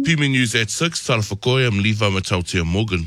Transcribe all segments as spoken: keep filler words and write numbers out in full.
P M News at six, Tara Whakoe, I'm Levi Matautia Morgan.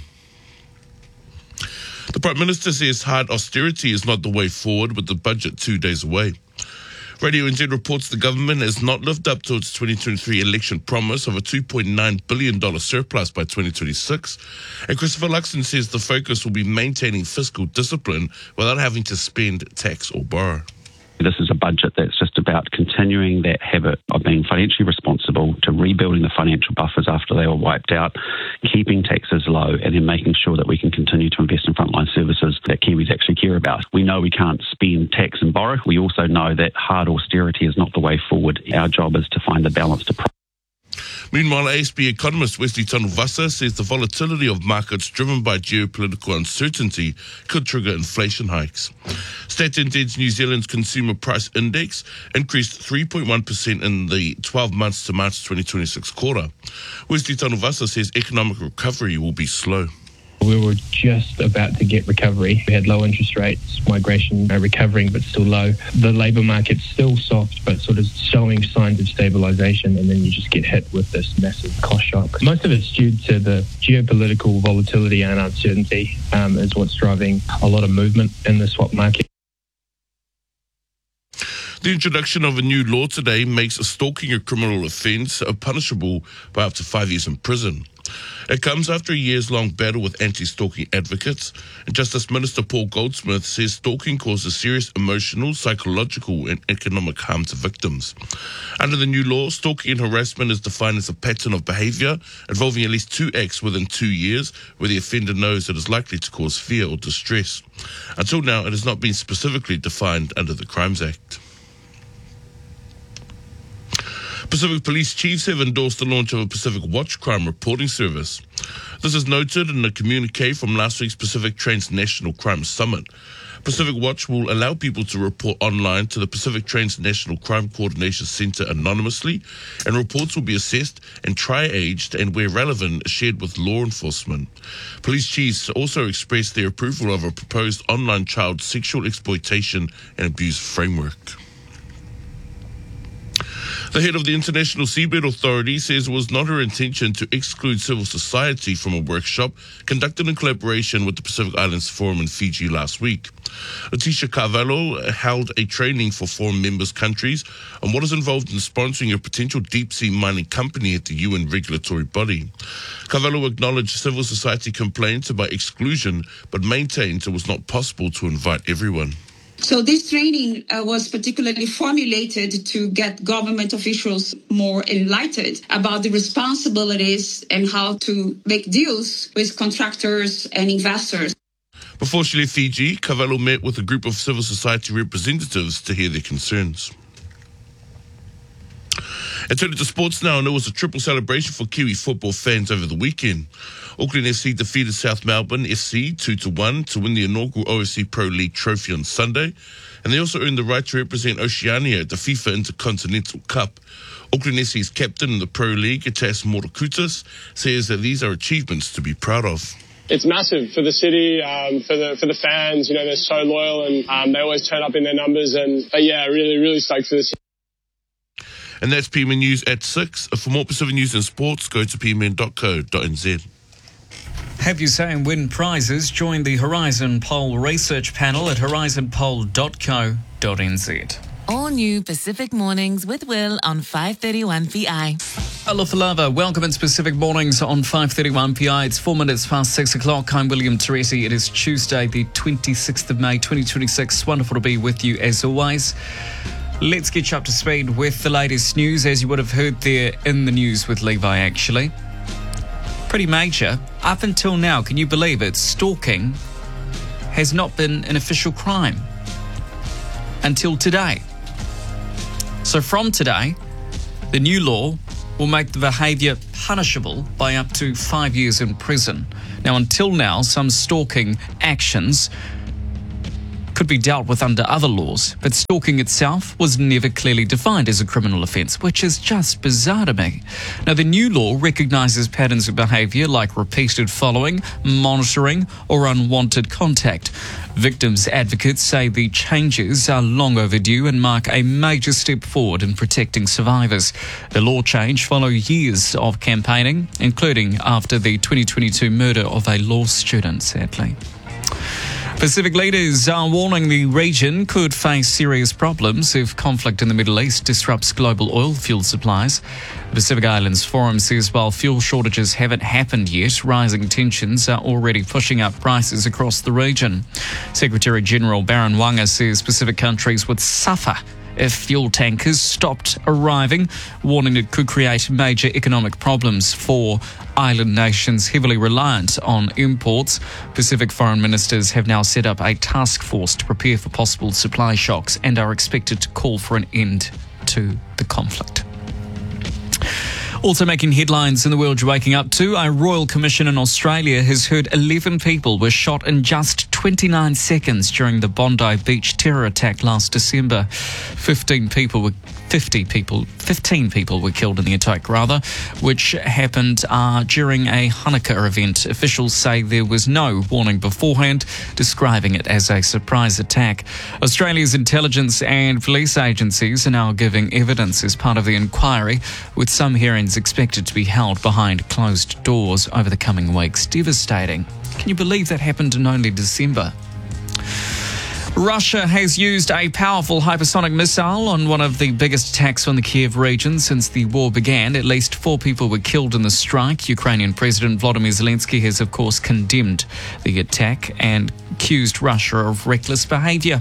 The Prime Minister says hard austerity is not the way forward with the budget two days away. Radio N Z reports the government has not lived up to its twenty twenty-three election promise of a two point nine billion dollars surplus by twenty twenty-six. And Christopher Luxon says the focus will be maintaining fiscal discipline without having to spend, tax or borrow. This is a budget that's just about continuing that habit of being financially responsible, to rebuilding the financial buffers after they were wiped out, keeping taxes low, and then making sure that we can continue to invest in frontline services that Kiwis actually care about. We know we can't spend, tax and borrow. We also know that hard austerity is not the way forward. Our job is to find the balance to pro- Meanwhile, A S B economist Wesley Tanuvasa says the volatility of markets driven by geopolitical uncertainty could trigger inflation hikes. Stats N Z's New Zealand's Consumer Price Index increased three point one percent in the twelve months to March twenty twenty-six quarter. Wesley Tanuvasa says economic recovery will be slow. We were just about to get recovery. We had low interest rates, migration uh, recovering but still low. The labour market's still soft but sort of showing signs of stabilisation, and then you just get hit with this massive cost shock. Most of it's due to the geopolitical volatility and uncertainty um, is what's driving a lot of movement in the swap market. The introduction of a new law today makes stalking a criminal offence punishable by up to five years in prison. It comes after a years-long battle with anti-stalking advocates, and Justice Minister Paul Goldsmith says stalking causes serious emotional, psychological and economic harm to victims. Under the new law, stalking and harassment is defined as a pattern of behaviour involving at least two acts within two years where the offender knows it is likely to cause fear or distress. Until now, it has not been specifically defined under the Crimes Act. Pacific Police Chiefs have endorsed the launch of a Pacific Watch crime reporting service. This is noted in a communique from last week's Pacific Transnational Crime Summit. Pacific Watch will allow people to report online to the Pacific Transnational Crime Coordination Centre anonymously, and reports will be assessed and triaged and, where relevant, shared with law enforcement. Police chiefs also expressed their approval of a proposed online child sexual exploitation and abuse framework. The head of the International Seabed Authority says it was not her intention to exclude civil society from a workshop conducted in collaboration with the Pacific Islands Forum in Fiji last week. Letitia Carvalho held a training for forum members countries on what is involved in sponsoring a potential deep-sea mining company at the U N regulatory body. Carvalho acknowledged civil society complaints about exclusion, but maintained it was not possible to invite everyone. So this training uh, was particularly formulated to get government officials more enlightened about the responsibilities and how to make deals with contractors and investors. Before she left Fiji, Carvalho met with a group of civil society representatives to hear their concerns. And turning to sports now, and it was a triple celebration for Kiwi football fans over the weekend. Auckland F C defeated South Melbourne F C two to one to win the inaugural O S C Pro League trophy on Sunday, and they also earned the right to represent Oceania at the FIFA Intercontinental Cup. Auckland F C's captain in the Pro League, Itas Motokutas, says that these are achievements to be proud of. It's massive for the city, um, for the for the fans. You know, they're so loyal and um, they always turn up in their numbers. And but yeah, really, really stoked for this. And that's P M N News at six. For more Pacific news and sports, go to p m n dot co dot n z. Have your say and win prizes? Join the Horizon Poll research panel at horizon poll dot co dot n z. All new Pacific Mornings with Will on five thirty-one P I. Aloha lava. Welcome in Pacific Mornings on five thirty-one P I. It's four minutes past six o'clock. I'm William Teresi. It is Tuesday, the twenty-sixth of May, twenty twenty-six. Wonderful to be with you as always. Let's get you up to speed with the latest news, as you would have heard there in the news with Levi, actually. Pretty major. Up until now, can you believe it? Stalking has not been an official crime until today. So from today, the new law will make the behaviour punishable by up to five years in prison. Now, until now, some stalking actions could be dealt with under other laws, but stalking itself was never clearly defined as a criminal offence, which is just bizarre to me. Now, the new law recognises patterns of behaviour like repeated following, monitoring, or unwanted contact. Victims' advocates say the changes are long overdue and mark a major step forward in protecting survivors. The law change follows years of campaigning, including after the twenty twenty-two murder of a law student, sadly. Pacific leaders are warning the region could face serious problems if conflict in the Middle East disrupts global oil fuel supplies. The Pacific Islands Forum says while fuel shortages haven't happened yet, rising tensions are already pushing up prices across the region. Secretary General Baron Wanga says Pacific countries would suffer if fuel tankers stopped arriving, warning it could create major economic problems for island nations heavily reliant on imports. Pacific foreign ministers have now set up a task force to prepare for possible supply shocks and are expected to call for an end to the conflict. Also making headlines in the world you're waking up to, a royal commission in Australia has heard eleven people were shot in just twenty-nine seconds during the Bondi Beach terror attack last December. fifteen people were fifty people, fifteen people were killed in the attack, rather, which happened uh, during a Hanukkah event. Officials say there was no warning beforehand, describing it as a surprise attack. Australia's intelligence and police agencies are now giving evidence as part of the inquiry, with some hearings expected to be held behind closed doors over the coming weeks. Devastating. Can you believe that happened in only December? Russia has used a powerful hypersonic missile on one of the biggest attacks on the Kiev region since the war began. At least four people were killed in the strike. Ukrainian President Volodymyr Zelensky has, of course, condemned the attack and accused Russia of reckless behaviour.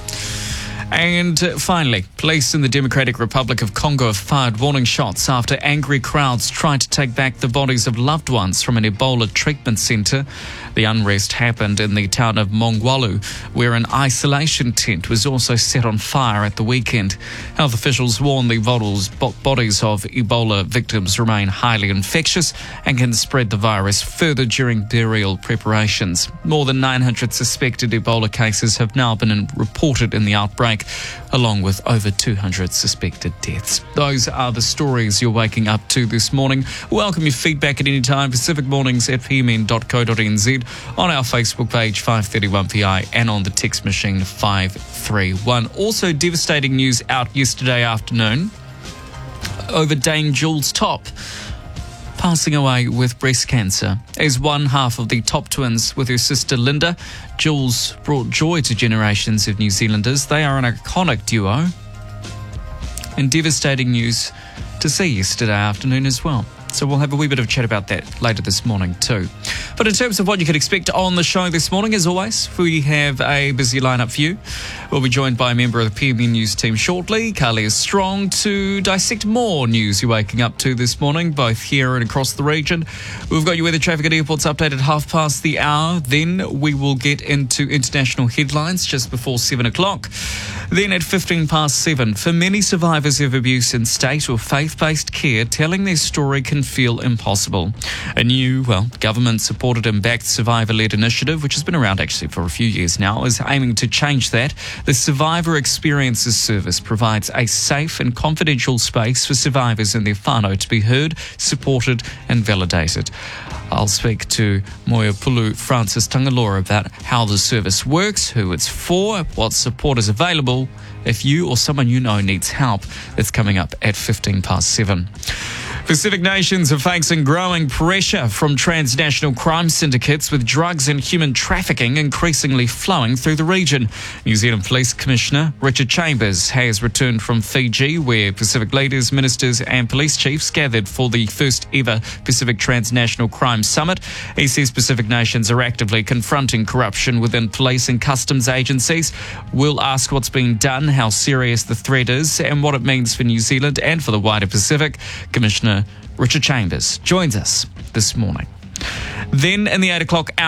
And finally, police in the Democratic Republic of Congo have fired warning shots after angry crowds tried to take back the bodies of loved ones from an Ebola treatment centre. The unrest happened in the town of Mongwalu, where an isolation tent was also set on fire at the weekend. Health officials warn the bodies of Ebola victims remain highly infectious and can spread the virus further during burial preparations. More than nine hundred suspected Ebola cases have now been reported in the outbreak, along with over two hundred suspected deaths. Those are the stories you're waking up to this morning. Welcome your feedback at any time. Pacific Mornings at p m n dot co dot n z, on our Facebook page five thirty-one P I, and on the text machine five three one. Also, devastating news out yesterday afternoon over Dame Jules Top passing away with breast cancer. As one half of the Top twins with her sister Linda, Jules brought joy to generations of New Zealanders. They are an iconic duo, and devastating news to see yesterday afternoon as well. So we'll have a wee bit of a chat about that later this morning too. But in terms of what you can expect on the show this morning, as always, we have a busy lineup for you. We'll be joined by a member of the P M N News team shortly, Carlia Strong, to dissect more news you're waking up to this morning, both here and across the region. We've got your weather, traffic and airports update at half past the hour. Then we will get into international headlines just before seven o'clock. Then at fifteen past seven, for many survivors of abuse in state or faith-based care, telling their story can feel impossible. A new, well, government-supported and backed survivor-led initiative, which has been around actually for a few years now, is aiming to change that. The Survivor Experiences Service provides a safe and confidential space for survivors and their whānau to be heard, supported and validated. I'll speak to Moya Pulu Francis Tangaloa about how the service works, who it's for, what support is available if you or someone you know needs help. That's coming up at fifteen past seven. Pacific nations are facing growing pressure from transnational crime syndicates, with drugs and human trafficking increasingly flowing through the region. New Zealand Police Commissioner Richard Chambers has returned from Fiji, where Pacific leaders, ministers and police chiefs gathered for the first ever Pacific Transnational Crime Summit. He says Pacific nations are actively confronting corruption within police and customs agencies. We'll ask what's being done, how serious the threat is and what it means for New Zealand and for the wider Pacific. Commissioner Richard Chambers joins us this morning. Then in the eight o'clock hour,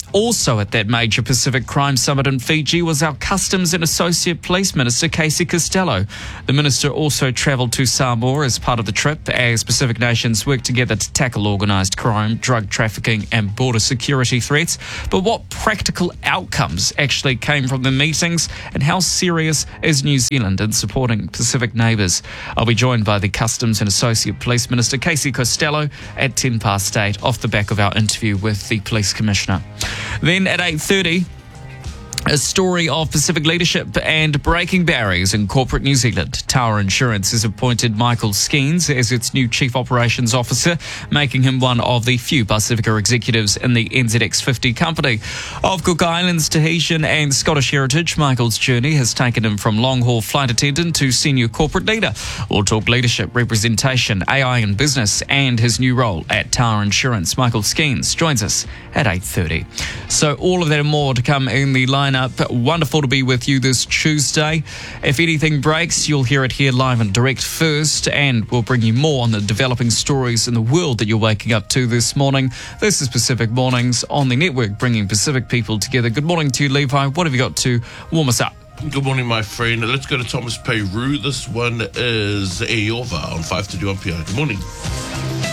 Also at that major Pacific Crime Summit in Fiji was our Customs and Associate Police Minister, Casey Costello. The minister also travelled to Samoa as part of the trip as Pacific nations work together to tackle organised crime, drug trafficking and border security threats. But what practical outcomes actually came from the meetings, and how serious is New Zealand in supporting Pacific neighbours? I'll be joined by the Customs and Associate Police Minister, Casey Costello, at ten past eight off the back of our interview with the Police Commissioner. Then at eight thirty, a story of Pacific leadership and breaking barriers in corporate New Zealand. Tower Insurance has appointed Michael Skeens as its new Chief Operations Officer, making him one of the few Pacifica executives in the N Z X fifty company. Of Cook Islands, Tahitian and Scottish heritage, Michael's journey has taken him from long-haul flight attendant to senior corporate leader. We'll talk leadership, representation, A I in business and his new role at Tower Insurance. Michael Skeens joins us at eight thirty. So all of that and more to come in the line up. Wonderful to be with you this Tuesday. If anything breaks, you'll hear it here live and direct first, and we'll bring you more on the developing stories in the world that you're waking up to this morning. This is Pacific Mornings on the network, bringing Pacific people together. Good morning to you, Levi. What have you got to warm us up? Good morning, my friend. Let's go to Thomas Peru. This one is Eova on five thirty-one P I. Good morning.